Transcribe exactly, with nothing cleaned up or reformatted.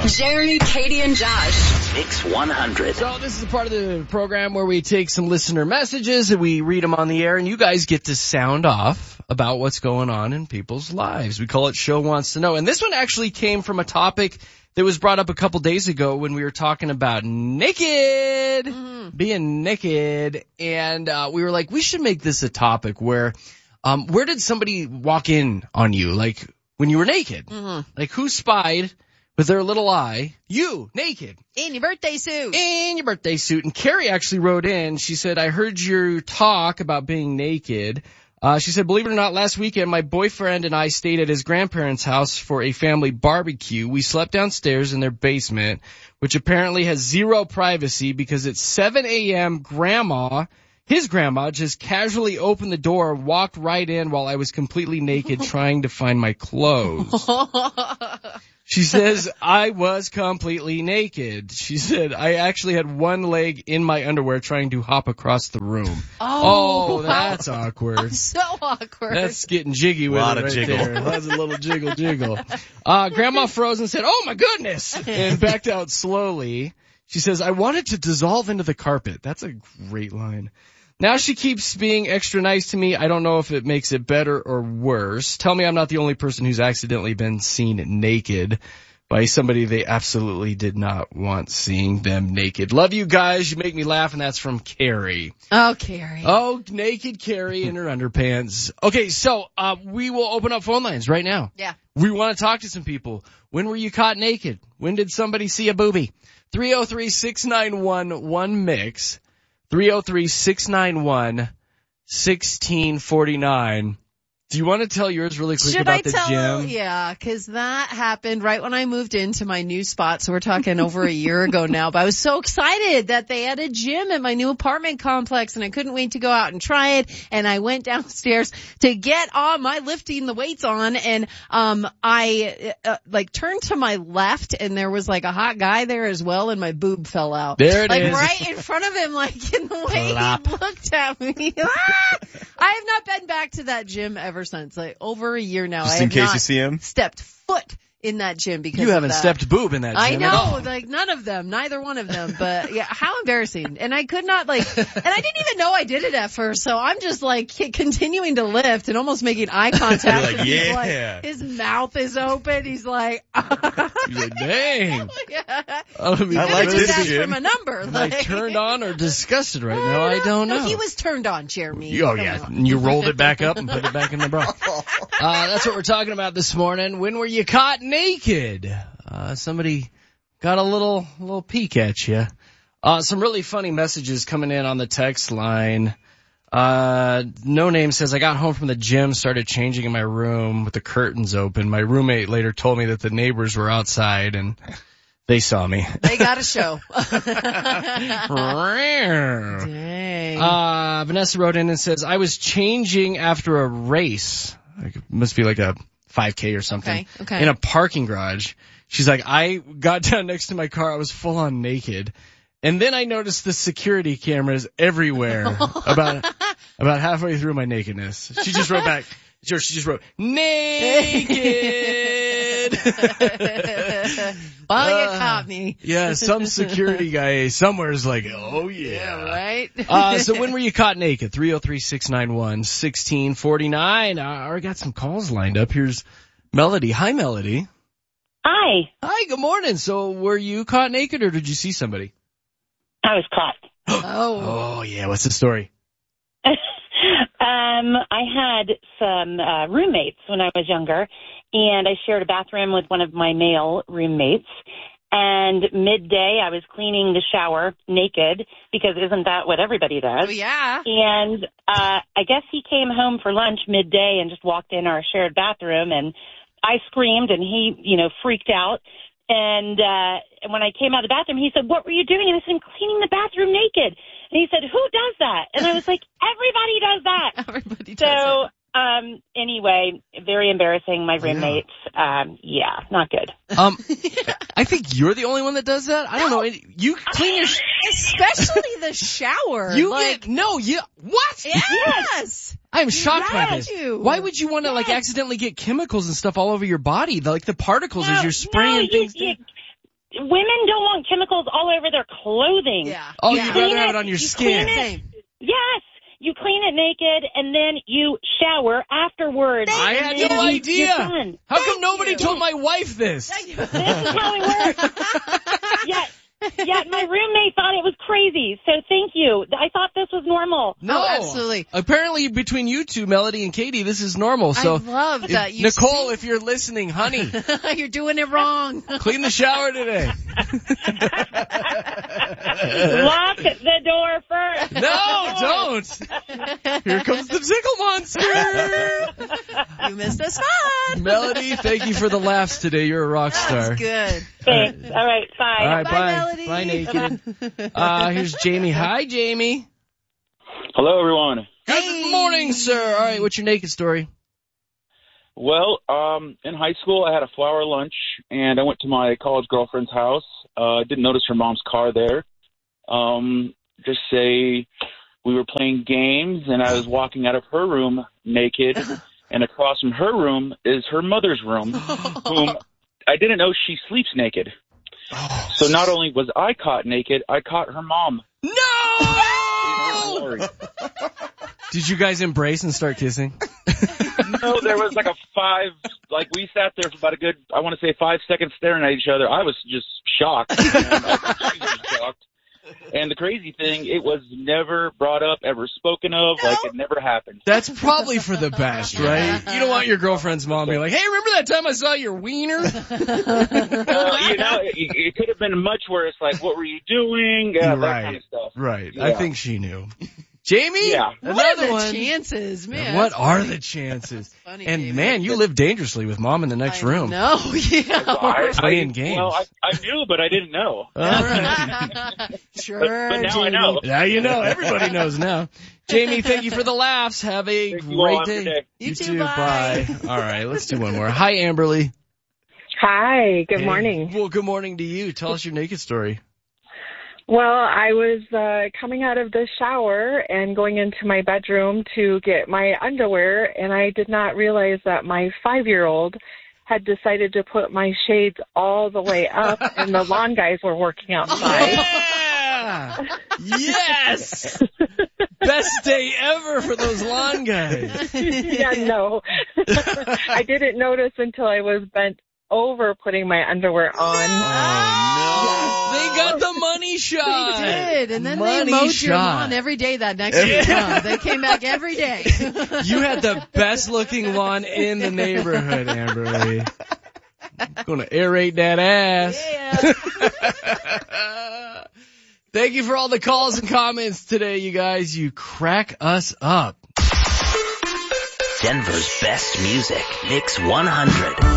Jeremy, Katie, and Josh. Mix one hundred. So this is the part of the program where we take some listener messages and we read them on the air, and you guys get to sound off about what's going on in people's lives. We call it Show Wants to Know. And this one actually came from a topic that was brought up a couple days ago when we were talking about naked, mm-hmm. being naked. And uh, we were like, we should make this a topic where, um, where did somebody walk in on you? Like when you were naked? Mm-hmm. Like who spied with their little eye, you, naked. In your birthday suit. In your birthday suit. And Carrie actually wrote in, she said, I heard your talk about being naked. Uh, she said, believe it or not, last weekend, my boyfriend and I stayed at his grandparents' house for a family barbecue. We slept downstairs in their basement, which apparently has zero privacy because at seven a.m., grandma, his grandma, just casually opened the door, walked right in while I was completely naked trying to find my clothes. She says, I was completely naked. She said, I actually had one leg in my underwear trying to hop across the room. Oh, oh that's wow. awkward. So awkward. That's getting jiggy with a lot it of right jiggle. there. That's a little jiggle jiggle. Uh, Grandma froze and said, oh my goodness, and backed out slowly. She says, I wanted to dissolve into the carpet. That's a great line. Now she keeps being extra nice to me. I don't know if it makes it better or worse. Tell me I'm not the only person who's accidentally been seen naked by somebody they absolutely did not want seeing them naked. Love you guys. You make me laugh, and that's from Carrie. Oh, Carrie. Oh, naked Carrie in her underpants. Okay, so uh, we will open up phone lines right now. Yeah. We want to talk to some people. When were you caught naked? When did somebody see a boobie? three oh three, six nine one, one mix. three oh three, six nine one, one six four nine. Do you want to tell yours really quick Should about I the tell, gym? Yeah, because that happened right when I moved into my new spot. So we're talking over a year ago now. But I was so excited that they had a gym at my new apartment complex, and I couldn't wait to go out and try it. And I went downstairs to get on my lifting the weights on, and um I uh, like turned to my left, and there was like a hot guy there as well, and my boob fell out. There it like, is. Like right in front of him, like in the way Plop. he looked at me. Ah! I have not been back to that gym ever since, like over a year now. Just I in have case not you see him? stepped foot in that gym because You of haven't that. stepped boob in that gym I at know, all. like none of them, neither one of them, but yeah, how embarrassing. And I could not like, and I didn't even know I did it at first, so I'm just like continuing to lift and almost making eye contact. You're like, and he's yeah. like, his mouth is open, he's like, He's like, dang. yeah. I, don't I like just this asked gym. for my number. Am Like, I turned on or disgusted right now? I don't know. No, he was turned on, Jeremy. Oh, Come yeah. on. You rolled it back up and put it back in the bra. Uh, that's what we're talking about this morning. When were you caught naked? Uh, somebody got a little, little peek at you. Uh, some really funny messages coming in on the text line. Uh, No Name says, I got home from the gym, started changing in my room with the curtains open. My roommate later told me that the neighbors were outside and they saw me. They got a show. Dang. Uh, Vanessa wrote in and says, I was changing after a race. Like, it must be like a five K or something. Okay, okay. In a parking garage. She's like, I got down next to my car. I was full on naked. And then I noticed the security cameras everywhere about, about halfway through my nakedness. She just wrote back. She just wrote, naked. Well, you Uh, caught me. Yeah, some security guy somewhere is like, oh yeah. Yeah, right? uh, so when were you caught naked? three oh three, six nine one, one six four nine. Uh, I already got some calls lined up. Here's Melody. Hi, Melody. Hi. Hi, good morning. So were you caught naked or did you see somebody? I was caught. Oh. Oh, yeah. What's the story? um, I had some uh, roommates when I was younger, and I shared a bathroom with one of my male roommates. And midday, I was cleaning the shower naked because isn't that what everybody does? Oh, yeah. And uh, I guess he came home for lunch midday and just walked in our shared bathroom, and I screamed, and he, you know, freaked out. And uh, when I came out of the bathroom, he said, what were you doing? And I said, I'm cleaning the bathroom naked. And he said, who does that? And I was like, everybody does that. Everybody does So, it. um, anyway, very embarrassing. My roommates, yeah, um, yeah not good. Um, I think you're the only one that does that. I don't know. You clean your, sh- Especially the shower. you like, get, no, you, what? yes. I'm shocked by Yes. this. Why would you want to, like, accidentally get chemicals and stuff all over your body? The, like, the particles as you're spraying no, you, things you, down? women don't want chemicals all over their clothing. Yeah. Oh, yeah. you'd rather have Clean it on your you skin. clean it. Same. Yes. You clean it naked, and then you shower afterwards. I and had then no you- idea. You're done. How come Thank nobody you. told my wife this? Thank you. This is how it works. Yeah. Yeah, my roommate thought it was crazy, so thank you. I thought this was normal. No, Oh, absolutely. Apparently, between you two, Melody and Katie, this is normal. So, I love if- that. You Nicole, see- if you're listening, honey, You're doing it wrong. clean the shower today. Lock the door first. No, don't. Here comes the tickle monster. You missed a spot. Melody, thank you for the laughs today. You're a rock star. That's good. Thanks. All right, bye. All right, Bye, bye. Melody. Bye, naked. Uh, here's Jamie. Hi, Jamie. Hello, everyone. Good morning, sir. All right, what's your naked story? Well, um, in high school, I had a flower lunch, and I went to my college girlfriend's house. Uh, didn't notice her mom's car there. Um, just say we were playing games, and I was walking out of her room naked, and across from her room is her mother's room, whom I didn't know she sleeps naked. So not only was I caught naked, I caught her mom. No! Did you guys embrace and start kissing? No, there was like a five, like we sat there for about a good, I want to say five seconds staring at each other. I was just shocked. And I think she was shocked. And the crazy thing, it was never brought up, ever spoken of, like it never happened. That's probably for the best, right? You don't want your girlfriend's mom being like, hey, remember that time I saw your wiener? Uh, you know, it, it could have been much worse, like what were you doing, uh, that Right. kind of stuff. Right. Yeah. I think she knew. Jamie? Yeah. What are Another the one. chances, man? What That's are funny. the chances? Funny, And Jamie. man, you live dangerously with mom in the next I room. know, yeah. I, Playing I, games. Well, I, I knew, but I didn't know. Sure, But, but now Jamie. I know. Now you know. Everybody knows now. Jamie, thank you for the laughs. Have a Thank you all. great Have a day. good day. You too, bye. All right, let's do one more. Hi, Amberly. Hi, good Hey. morning. Well, good morning to you. Tell us your naked story. Well, I was uh, coming out of the shower and going into my bedroom to get my underwear, and I did not realize that my five-year-old had decided to put my shades all the way up, and the lawn guys were working outside. Yeah! Yes! Best day ever for those lawn guys. Yeah, no. I didn't notice until I was bent over putting my underwear on. Oh, no. They got the money shot. They did, and then Money they mowed shot. your lawn every day that next week. Huh? They came back every day. You had the best looking lawn in the neighborhood, Amberly. Gonna aerate that ass. Yeah. Thank you for all the calls and comments today, you guys. You crack us up. Denver's best music, Mix one hundred.